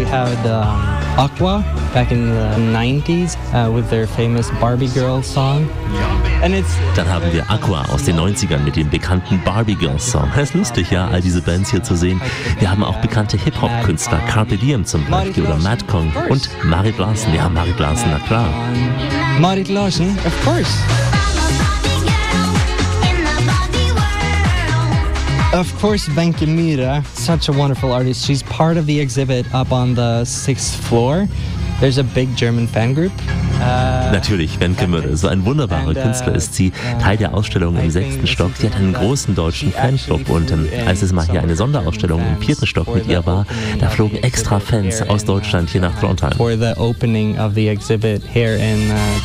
had Aqua back in the 90s with their famous Barbie Girl song. Dann haben wir Aqua aus den 90ern mit dem bekannten Barbie Girls Song. Es ist lustig, ja, all diese Bands hier zu sehen. Wir haben auch bekannte Hip-Hop-Künstler, Carpe Diem zum Beispiel oder Mad Kong und Marit Larsen. Ja, Marit Larsen, na klar. Marit Larsen, of course. Of course, Wenche Myhre, such a wonderful artist. She's part of the exhibit up on the 6th floor. There's a big German fan group. Natürlich, Wenche Myhre, so ein wunderbarer Künstler ist sie, Teil der Ausstellung im 6. Stock. Sie hat einen großen deutschen Fanclub und als es mal hier eine Sonderausstellung im 4. Stock mit ihr war, da flogen extra Fans aus Deutschland hier nach Trondheim. For the opening of the exhibit here in